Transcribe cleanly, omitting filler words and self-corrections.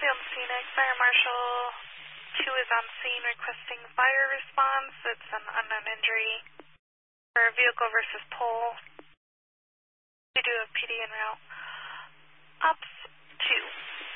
Field Scenic. Fire Marshal 2 is on scene requesting fire response. It's an unknown injury for vehicle versus pole. We do a PD en route. Ops